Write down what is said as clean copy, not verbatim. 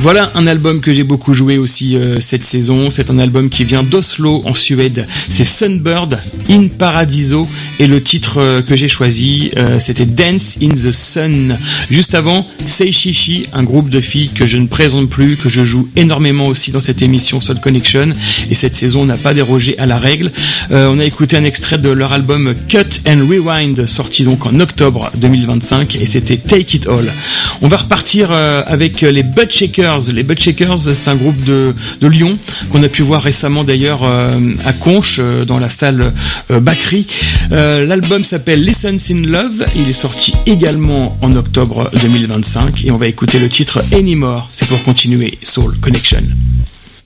Voilà un album que j'ai beaucoup joué aussi cette saison. C'est un album qui vient d'Oslo en Suède. C'est Sunbird in Paradiso et le titre que j'ai choisi c'était Dance in the Sun. Juste avant, Seishishi, un groupe de filles que je ne présente plus, que je joue énormément aussi dans cette émission Soul Connection. Et cette saison n'a pas dérogé à la règle. On a écouté un extrait de leur album Cut and Rewind, sorti donc en octobre 2025, et c'était Take It All. On va repartir avec les Butt Shakers. Les Butt Shakers, c'est un groupe de Lyon qu'on a pu voir récemment d'ailleurs à Conches dans la salle Bakri. L'album s'appelle Lessons in Love. Il est sorti également en octobre 2025 et on va écouter le titre Anymore. C'est pour continuer Soul Connection.